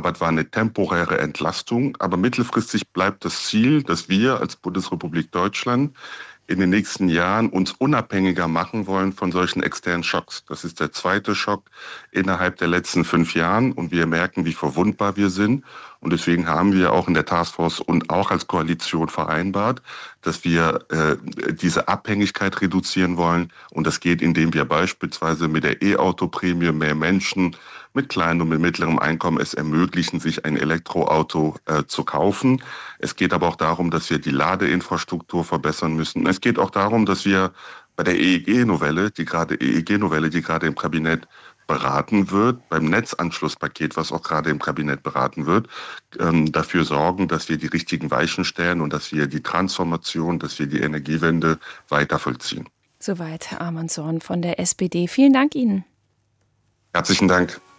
Kurzarbeit war eine temporäre Entlastung, aber mittelfristig bleibt das Ziel, dass wir als Bundesrepublik Deutschland in den nächsten Jahren uns unabhängiger machen wollen von solchen externen Schocks. Das ist der zweite Schock innerhalb der letzten 5 Jahren und wir merken, wie verwundbar wir sind. Und deswegen haben wir auch in der Taskforce und auch als Koalition vereinbart, dass wir diese Abhängigkeit reduzieren wollen. Und das geht, indem wir beispielsweise mit der E-Auto-Prämie mehr Menschen mit kleinem und mit mittlerem Einkommen es ermöglichen, sich ein Elektroauto zu kaufen. Es geht aber auch darum, dass wir die Ladeinfrastruktur verbessern müssen. Es geht auch darum, dass wir bei der EEG-Novelle, die gerade im Kabinett beraten wird, beim Netzanschlusspaket, was auch gerade im Kabinett beraten wird, dafür sorgen, dass wir die richtigen Weichen stellen und dass wir die Transformation, dass wir die Energiewende weiter vollziehen. Soweit Arman Zorn von der SPD. Vielen Dank Ihnen. Herzlichen Dank.